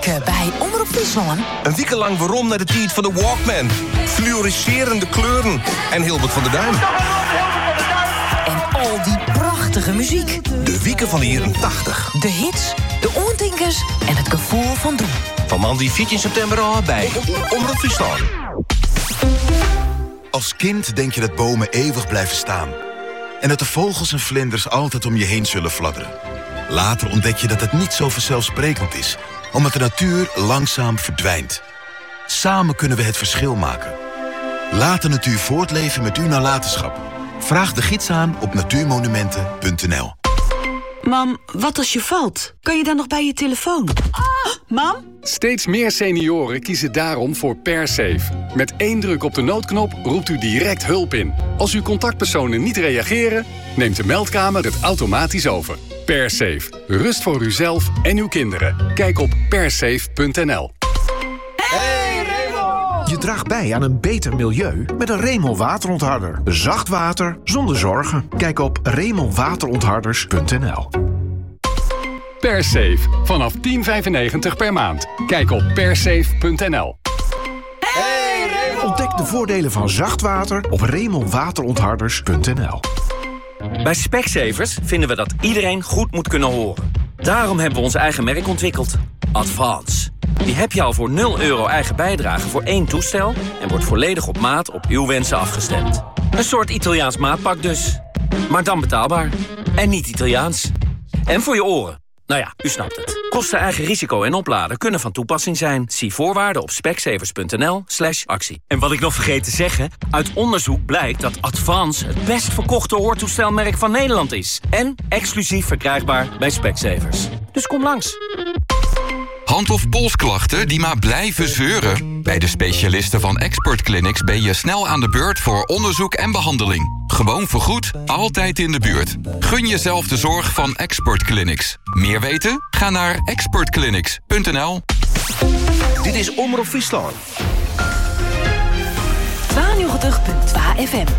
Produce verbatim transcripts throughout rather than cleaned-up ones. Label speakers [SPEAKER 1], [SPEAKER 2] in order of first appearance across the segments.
[SPEAKER 1] weken bij Omroep Friesland.
[SPEAKER 2] Een week lang waarom naar de tijd van de Walkman. Fluoriserende kleuren en Hilbert van der Duin.
[SPEAKER 1] En al die prachtige muziek.
[SPEAKER 2] De wieken van de jaren tachtig.
[SPEAKER 1] De hits, de oortinkers en het gevoel van doen.
[SPEAKER 2] Van man die veertien september al bij Omroep Friesland.
[SPEAKER 3] Als kind denk je dat bomen eeuwig blijven staan. En dat de vogels en vlinders altijd om je heen zullen fladderen. Later ontdek je dat het niet zo vanzelfsprekend is, omdat de natuur langzaam verdwijnt. Samen kunnen we het verschil maken. Laat de natuur voortleven met uw nalatenschap. Vraag de gids aan op natuurmonumenten punt n l.
[SPEAKER 4] Mam, wat als je valt? Kan je dan nog bij je telefoon? Ah, mam?
[SPEAKER 5] Steeds meer senioren kiezen daarom voor PerSafe. Met één druk op de noodknop roept u direct hulp in. Als uw contactpersonen niet reageren, neemt de meldkamer het automatisch over. PerSafe. Rust voor uzelf en uw kinderen. Kijk op persafe punt n l.
[SPEAKER 6] Hey Raymond! Je draagt bij aan een beter milieu met een Raymond waterontharder. Zacht water zonder zorgen. Kijk op raymond waterontharders punt n l.
[SPEAKER 5] PerSafe. Vanaf tien vijfennegentig per maand. Kijk op persafe punt n l.
[SPEAKER 6] Hey Raymond! Ontdek de voordelen van zacht water op raymond waterontharders punt n l.
[SPEAKER 7] Bij Specsavers vinden we dat iedereen goed moet kunnen horen. Daarom hebben we ons eigen merk ontwikkeld. Advance. Die heb je al voor nul euro eigen bijdrage voor één toestel en wordt volledig op maat op uw wensen afgestemd. Een soort Italiaans maatpak dus. Maar dan betaalbaar. En niet Italiaans. En voor je oren. Nou ja, u snapt het. Kosten, eigen risico en opladen kunnen van toepassing zijn. Zie voorwaarden op specsavers punt n l slash actie. En wat ik nog vergeet te zeggen, uit onderzoek blijkt dat Advance het best verkochte hoortoestelmerk van Nederland is. En exclusief verkrijgbaar bij Specsavers. Dus kom langs.
[SPEAKER 8] Hand- of polsklachten die maar blijven zeuren? Bij de specialisten van Expert Clinics ben je snel aan de beurt voor onderzoek en behandeling. Gewoon vergoed, altijd in de buurt. Gun jezelf de zorg van Expert Clinics. Meer weten? Ga naar expert clinics punt n l.
[SPEAKER 2] Dit is Omroep Friesland.
[SPEAKER 1] tweeënnegentig komma twee F M.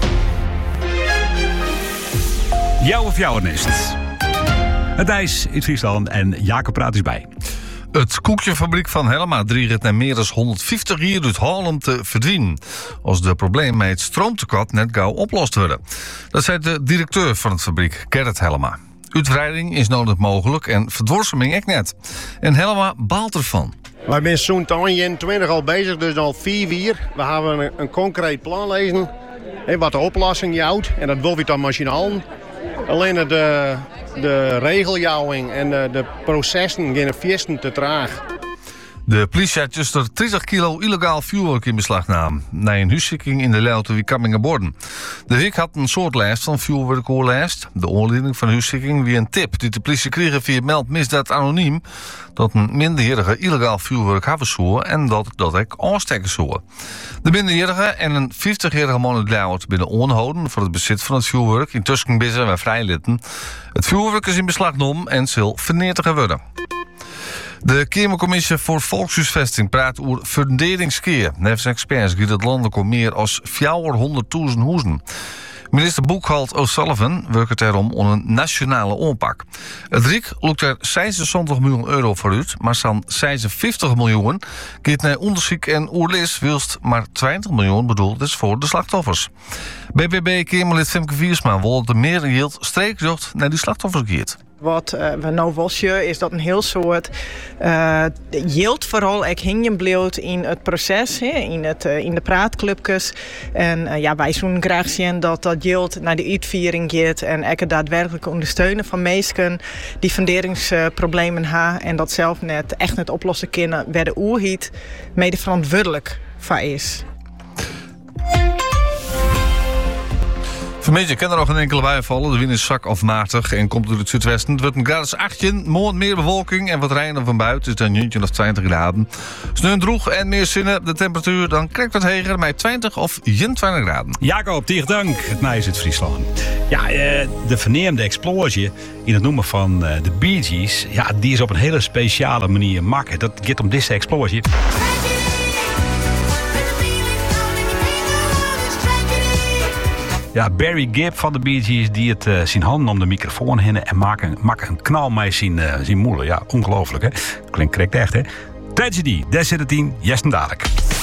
[SPEAKER 9] Jouw of jouw nest. Het ijs in Friesland en Jacob praat is bij.
[SPEAKER 10] Het koekjefabriek van Helma dreigt na meer dan honderdvijftig jaar uit Holland te verdwijnen, als de problemen met het stroomtekort net gauw oplost worden. Dat zei de directeur van het fabriek, Gerrit Helma. Uitbreiding is nodig mogelijk en verdwarsing ook net. En Helma baalt ervan.
[SPEAKER 11] Wij zijn zo'n eenentwintig al bezig, dus al vier jaar. We hebben een, een concreet plan lezen, wat de oplossing jouwt. En dat wil we dan machinaal. Alleen de, de regeljouwing en de, de processen gaan viesten te traag.
[SPEAKER 10] De politie had juist er dertig kilo illegaal vuurwerk in beslag nam. Na een huiszoeking in de Leeuwarden wie Kammingenborden. De week had een soort lijst van vuurwerk oorlijst. De oorleding van de huiszoeking wie een tip die de politie kreeg via meld misdaad anoniem. Dat een minderjarige illegaal vuurwerk hebben zou en dat dat ik aanstekken zou. De minderjarige en een vijftigjarige man uit Leeuwarden binnen onhouden voor het bezit van het vuurwerk. Intussen binnen wij vrijlitten. Het vuurwerk is in beslag genomen en zal vernietigd worden. De Kamercommissie voor Volkshuisvesting praat over funderingskeer. Nevens experts giet het landelijk om meer dan vierhonderdduizend huizen. Minister Boekholt O'Sullivan werkt erom om een nationale aanpak. Het Rijk lukt er zesenzestig miljoen euro voor uit, maar zo'n zesenvijftig miljoen gaat naar onderzoek en oorlis, wilst maar twintig miljoen bedoeld is voor de slachtoffers. B B B-Kamerlid Femke Viersma wil dat er meer geld streekzocht naar die slachtoffers gaat.
[SPEAKER 12] Wat uh, we nou willen is dat een heel soort uh, yield vooral ik hingen bleef in het proces, he, in, het, uh, in de praatclubjes. En uh, ja, wij zouden graag zien dat dat yield naar de uitviering gaat en ik het daadwerkelijk ondersteunen van mensen die funderingsproblemen hebben en dat zelf net echt net oplossen kunnen, waar de oerhiet mede verantwoordelijk voor is.
[SPEAKER 10] Vanmiddag kan er nog een enkele bui vallen. De wind is zak of matig en komt door het zuidwesten. Het wordt een graad achttien, morgen meer bewolking en wat regen van buiten. Het is dan een of twintig graden. Sneeuw droeg en meer zinnen. De temperatuur dan krijgt wat heger met twintig of eenentwintig graden.
[SPEAKER 9] Jacob, tegen dank. Het mij is het Friesland. Ja, de verneemde explosie in het noemen van de Bee Gees, ja, die is op een hele speciale manier maken. Dat gaat om deze explosie. Ja, Barry Gibb van de Bee Gees die het uh, zien handen om de microfoon heen en maken, maken een knal mee zien, uh, zien moelen. Ja, ongelooflijk hè. Klinkt correct echt hè. Tragedy, daar zit het in, Jesten dadelijk.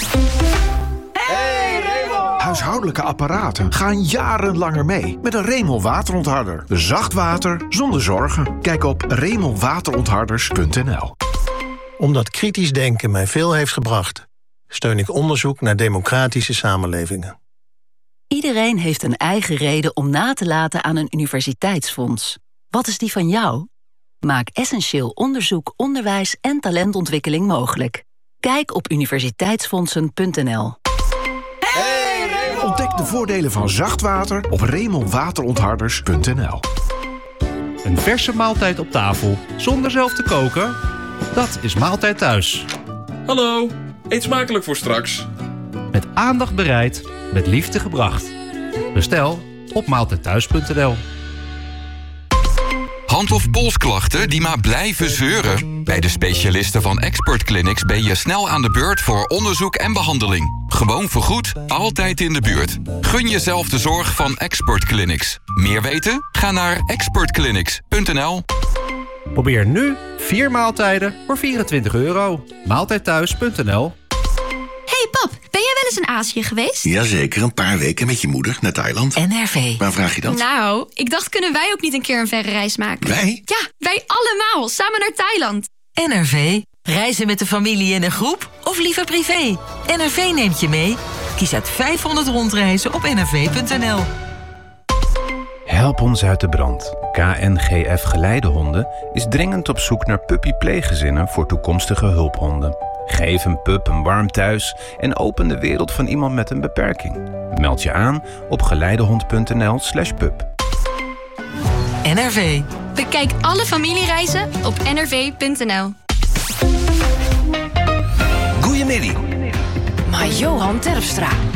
[SPEAKER 6] Huishoudelijke apparaten gaan jaren langer mee met een Remel waterontharder. Zacht water zonder zorgen. Kijk op remel waterontharders punt n l.
[SPEAKER 13] Omdat kritisch denken mij veel heeft gebracht, steun ik onderzoek naar democratische samenlevingen.
[SPEAKER 1] Iedereen heeft een eigen reden om na te laten aan een universiteitsfonds. Wat is die van jou? Maak essentieel onderzoek, onderwijs en talentontwikkeling mogelijk. Kijk op universiteitsfondsen punt n l.
[SPEAKER 6] Ontdek de voordelen van zacht water op remel waterontharders punt n l.
[SPEAKER 14] Een verse maaltijd op tafel zonder zelf te koken? Dat is Maaltijd Thuis.
[SPEAKER 15] Hallo, eet smakelijk voor straks.
[SPEAKER 14] Met aandacht bereid, met liefde gebracht. Bestel op maaltijd thuis punt n l.
[SPEAKER 8] Hand- of polsklachten die maar blijven zeuren? Bij de specialisten van Expert Clinics ben je snel aan de beurt voor onderzoek en behandeling. Gewoon vergoed, altijd in de buurt. Gun jezelf de zorg van Expert Clinics. Meer weten? Ga naar expert clinics punt n l.
[SPEAKER 14] Probeer nu vier maaltijden voor vierentwintig euro. maaltijd thuis punt n l.
[SPEAKER 16] Hey pap, ben jij wel eens in Azië geweest?
[SPEAKER 17] Jazeker, een paar weken met je moeder naar Thailand.
[SPEAKER 1] N R V.
[SPEAKER 17] Waar vraag je dat?
[SPEAKER 16] Nou, ik dacht, kunnen wij ook niet een keer een verre reis maken?
[SPEAKER 17] Wij?
[SPEAKER 16] Ja, wij allemaal, samen naar Thailand.
[SPEAKER 1] N R V. Reizen met de familie in een groep of liever privé? N R V neemt je mee. Kies uit vijfhonderd rondreizen op n r v punt n l.
[SPEAKER 18] Help ons uit de brand. K N G F Geleidehonden is dringend op zoek naar puppypleeggezinnen voor toekomstige hulphonden. Geef een pup een warm thuis en open de wereld van iemand met een beperking. Meld je aan op geleidehond punt n l slash pup.
[SPEAKER 1] N R V.
[SPEAKER 16] Bekijk alle familiereizen op n r v punt n l.
[SPEAKER 2] Goedemiddag.
[SPEAKER 1] Maar Johan Terpstra,